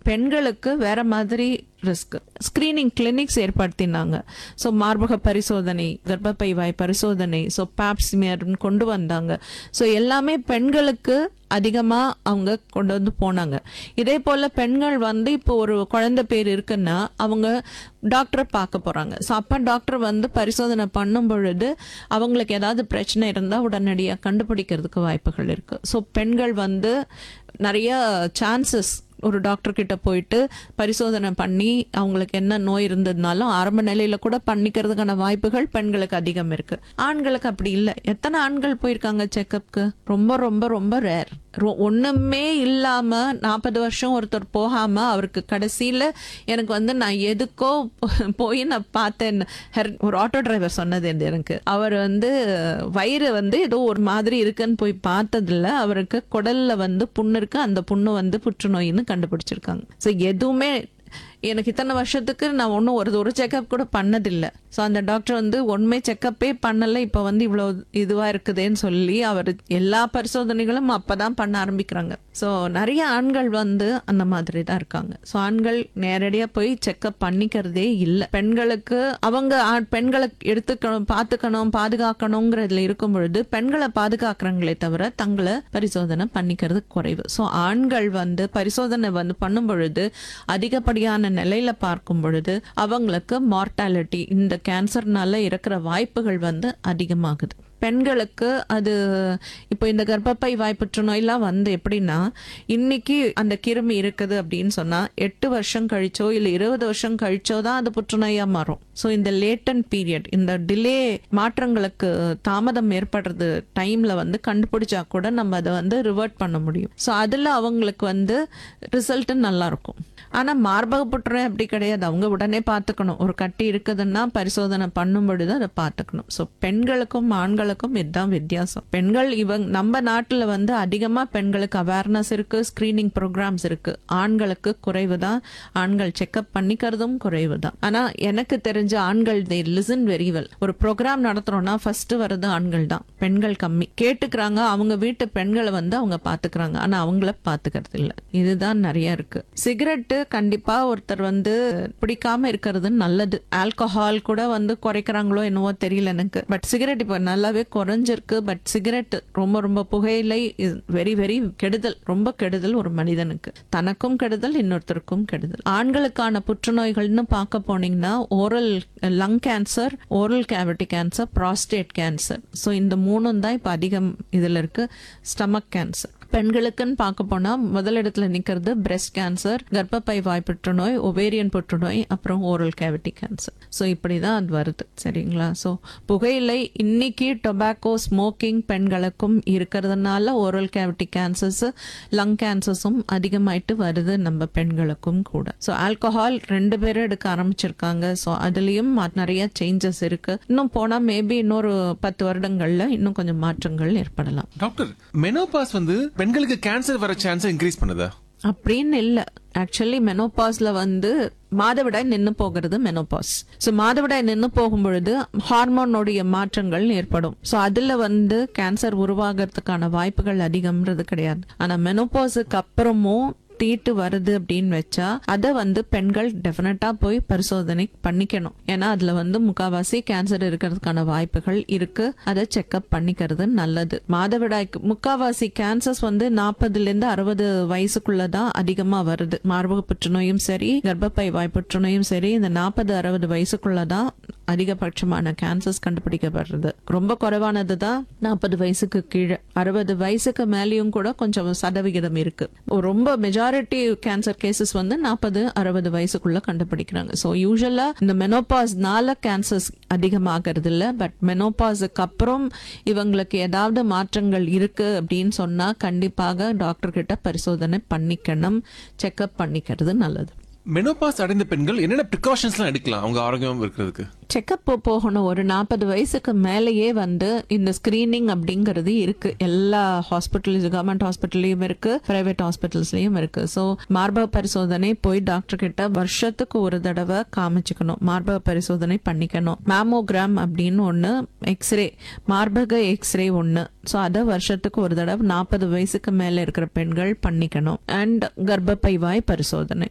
பெண்களுக்கு வேற மாதிரி ரிஸ்க். Screening clinics ஏற்படுத்தினாங்க. ஸோ மார்பக பரிசோதனை, கர்ப்பப்பை வாய் பரிசோதனை, ஸோ பாப்ஸ்மியர் கொண்டு வந்தாங்க. ஸோ எல்லாமே பெண்களுக்கு அதிகமா அவங்க கொண்டு வந்து போனாங்க. இதே போல பெண்கள் வந்து இப்போ ஒரு குழந்தை பேர் இருக்குன்னா அவங்க டாக்டரை பார்க்க போறாங்க. ஸோ அப்ப டாக்டர் வந்து பரிசோதனை பண்ணும் பொழுது அவங்களுக்கு ஏதாவது பிரச்சனை இருந்தா உடனடியாக கண்டுபிடிக்கிறதுக்கு வாய்ப்புகள் இருக்கு. ஸோ பெண்கள் வந்து நிறைய சான்சஸ் ஒரு டாக்டர் கிட்ட போயிட்டு பரிசோதனை பண்ணி அவங்களுக்கு என்ன நோய் இருந்ததுனாலும் ஆரம்ப நிலையில கூட பண்ணிக்கிறதுக்கான வாய்ப்புகள் பெண்களுக்கு அதிகம் இருக்கு. ஆண்களுக்கு அப்படி இல்லை. எத்தனை ஆண்கள் போயிருக்காங்க செக்கப்க்கு? ரொம்ப ரொம்ப ரொம்ப ரேர். ஒண்ணுமே இல்லாம 40 வருஷம் ஒருத்தர் போகாம அவருக்கு கடைசியில எனக்கு வந்து நான் எதுக்கோ போய் நான் பார்த்தேன். ஒரு ஆட்டோ டிரைவர் சொன்னது எனக்கு, அவர் வந்து வயிறு வந்து ஏதோ ஒரு மாதிரி இருக்குன்னு போய் பார்த்ததுல அவருக்கு குடல்ல வந்து புண்ணு இருக்கு, அந்த புண்ணு வந்து புற்றுநோயின்னு கண்டுபிடிச்சிருக்காங்க. ஸோ எதுவுமே எனக்கு இத்தனை வருஷத்துக்கு நான் ஒன்றும் ஒரு செக்அப் கூட பண்ணதில்லை. ஸோ அந்த டாக்டர் வந்து ஒன்றுமே செக்கப்பே பண்ணலை, இப்போ வந்து இவ்வளோ இதுவாக இருக்குதுன்னு சொல்லி அவர் எல்லா பரிசோதனைகளும் அப்போதான் பண்ண ஆரம்பிக்கிறாங்க. ஸோ நிறைய ஆண்கள் வந்து அந்த மாதிரி தான் இருக்காங்க. ஸோ ஆண்கள் நேரடியாக போய் செக்கப் பண்ணிக்கிறதே இல்லை. பெண்களுக்கு அவங்க பெண்களை எடுத்துக்கணும், பார்த்துக்கணும், பாதுகாக்கணுங்கிறதுல இருக்கும் பொழுது பெண்களை பாதுகாக்கிறாங்களே தவிர தங்களை பரிசோதனை பண்ணிக்கிறது குறைவு. ஸோ ஆண்கள் வந்து பரிசோதனை வந்து பண்ணும் பொழுது அதிகப்படியான நிலையில பார்க்கும் பொழுது அவங்களுக்கு மார்டாலிட்டி, இந்த கேன்சர்னால இருக்கிற வாய்ப்புகள் வந்து அதிகமாகுது. பெண்களுக்கு அது இப்போ இந்த கர்ப்பப்பை வாய் புற்றுநோயெல்லாம் வந்து எப்படின்னா, இன்னைக்கு அந்த கிருமி இருக்குது அப்படின்னு சொன்னா 8 வருஷம் கழிச்சோ இல்லை 20 வருஷம் கழிச்சோ தான் அது புற்றுநோயா மாறும். ஸோ இந்த லேட்டன் பீரியட், இந்த டிலே மாற்றங்களுக்கு தாமதம் ஏற்படுறது டைம்ல வந்து கண்டுபிடிச்சா கூட நம்ம அதை வந்து ரிவர்ட் பண்ண முடியும். ஸோ அதுல அவங்களுக்கு வந்து ரிசல்ட் நல்லா இருக்கும். ஆனா மார்பக புற்றுநோய் அப்படி கிடையாது. அவங்க உடனே பார்த்துக்கணும். ஒரு கட்டி இருக்குதுன்னா பரிசோதனை பண்ணும் பொழுது அதை பார்த்துக்கணும். ஸோ பெண்களுக்கும் ஆண்களுக்கும் இதுதான் வித்தியாசம். பெண்கள் நம்ம நாட்டுல வந்து அதிகமா பெண்களுக்கு அவேர்னஸ் இருக்கு, ஸ்கிரீனிங் ப்ரோக்ராம்ஸ் இருக்கு. ஆண்களுக்கு குறைவு தான். ஆண்கள் செக்அப் பண்ணிக்கிறதும் குறைவு தான். ஆனா எனக்கு தெரிஞ்ச ஆண்கள் they listen very well. ஒரு ப்ரோக்ராம் நடத்துறோம்னா ஃபர்ஸ்ட் வர்றது ஆண்கள் தான், பெண்கள் கம்மி. கேட்டுக்கிறாங்க, அவங்க வீட்டு பெண்களை வந்து அவங்க பாத்துக்கிறாங்க, ஆனா அவங்கள பாத்துக்கிறது இல்லை. இதுதான் நிறைய இருக்கு. சிகரெட்டு கண்டிப்பா ஒருத்தர் வந்து பிடிக்காம இருக்கிறது நல்லது. ஆல்கஹால் கூட வந்து குறைக்கிறாங்களோ என்னவோ தெரியல எனக்கு. பட் சிகரெட் இப்ப நல்லாவே குறைஞ்சிருக்கு. பட் சிகரெட் ரொம்ப ரொம்ப புகையிலை வெரி வெரி கெடுதல், ரொம்ப கெடுதல் ஒரு மனிதனுக்கு. தனக்கும் கெடுதல், இன்னொருத்தருக்கும் கெடுதல். ஆண்களுக்கான புற்றுநோய்கள்னு பார்க்க போனீங்கன்னா oral lung cancer, oral cavity cancer, prostate cancer. So இந்த 3 தான் இப்ப அதிகம் இதுல இருக்கு. Stomach cancer. பெண்களுக்குன்னு பார்க்க போனா முதலிடத்துல நிக்கிறது பிரெஸ்ட் கேன்சர், கர்ப்பப்பை வாய் புற்றுநோய், ஒவேரியன் புற்றுநோய், அப்புறம் ஓரல் கேவிட்டி கேன்சர். ஸோ இப்படிதான் அது வருது. சரிங்களா? ஸோ புகையிலை இன்னைக்கு டொபாக்கோ ஸ்மோக்கிங் பெண்களுக்கும் இருக்கிறதுனால ஓரல் கேவிட்டி கேன்சர்ஸ், லங் கேன்சர்ஸும் அதிகமாயிட்டு வருது நம்ம பெண்களுக்கும் கூட. ஸோ ஆல்கஹால் 2 பேரும் எடுக்க ஆரம்பிச்சிருக்காங்க. ஸோ அதுலயும் நிறைய சேஞ்சஸ் இருக்கு. இன்னும் போனா மேபி இன்னொரு 10 வருடங்கள்ல இன்னும் கொஞ்சம் மாற்றங்கள் ஏற்படலாம். டாக்டர், மெனோபாஸ் வந்து பெண்களுக்கு கேன்சர் வர சான்ஸ் இன்க்ரீஸ் பண்ணுதா? அப்படின்னு இல்ல. ஆக்சுவலி மெனோபாஸ்ல வந்து மாதவிடாய் நின்று போகிறது மெனோபாஸ். ஸோ மாதவிடாய் நின்று போகும் பொழுது ஹார்மோனுடைய மாற்றங்கள் ஏற்படும். ஸோ அதுல வந்து கேன்சர் உருவாகிறதுக்கான வாய்ப்புகள் அதிகம்ன்றது கிடையாது. ஆனா மெனோபாஸுக்கு அப்புறமும் தீட்டு வருது அப்படின்னு வச்சா அதை வந்து பெண்கள் டெஃபினட்டா போய் பரிசோதனை பண்ணிக்கணும். ஏன்னா அதுல வந்து முக்காவாசி கேன்சர் இருக்கிறதுக்கான வாய்ப்புகள் இருக்கு. அதை செக்அப் பண்ணிக்கிறது நல்லது. மாதவிடாய்க்கு முக்காவாசி கேன்சர்ஸ் வந்து 40 to 60 வயசுக்குள்ளதான் அதிகமா வருது. மார்பக புற்றுநோயும் சரி, கர்ப்பப்பை வாய் புற்றுநோயும் சரி, இந்த 40-60 வயசுக்குள்ளதான் அதிகபட்சமான கேன்சர்ஸ் கண்டுபிடிக்கப்படுறது. ரொம்ப குறைவானதுதான் 40 வயசுக்கு கீழே. 60 வயசுக்கு மேலேயும் கூட கொஞ்சம் சதவிகிதம் இருக்கு. ரொம்ப மெஜாரிட்டி கேன்சர் கேசஸ் வந்து 40-60 வயசுக்குள்ள கண்டுபிடிக்கிறாங்க. ஸோ யூஸ்வலா இந்த மெனோபாஸ்னால கேன்சர்ஸ் அதிகமாகிறது இல்ல. பட் மெனோபாஸுக்கு அப்புறம் இவங்களுக்கு ஏதாவது மாற்றங்கள் இருக்கு அப்படின்னு சொன்னா கண்டிப்பாக டாக்டர் கிட்ட பரிசோதனை பண்ணிக்கணும், செக்அப் பண்ணிக்கிறது நல்லது. மெனோபாஸ் அடைந்த பெண்கள் என்னென்ன பிரிகாஷன்ஸ்லாம் எடுக்கலாம் அவங்க ஆரோக்கியம் இருக்கிறதுக்கு? செக்அப் போகணும். ஒரு 40 வயசுக்கு மேலேயே வந்து இந்த ஸ்கிரீனிங் அப்படிங்கிறது இருக்கு. எல்லா ஹாஸ்பிட்டல்ஸ், கவர்மெண்ட் ஹாஸ்பிட்டல்லையும் இருக்கு, பிரைவேட் ஹாஸ்பிட்டல்ஸ்லயும் இருக்கு. ஸோ மார்பக பரிசோதனை போய் டாக்டர் கிட்ட வருஷத்துக்கு ஒரு தடவை காமிச்சுக்கணும். மார்பக பரிசோதனை பண்ணிக்கணும். மேமோகிராம் அப்படின்னு ஒண்ணு, எக்ஸ்ரே, மார்பக எக்ஸ்ரே ஒண்ணு. ஸோ அதை வருஷத்துக்கு ஒரு தடவை 40 வயசுக்கு மேல இருக்கிற பெண்கள் பண்ணிக்கணும். அண்ட் கர்ப்பப்பை வாய் பரிசோதனை.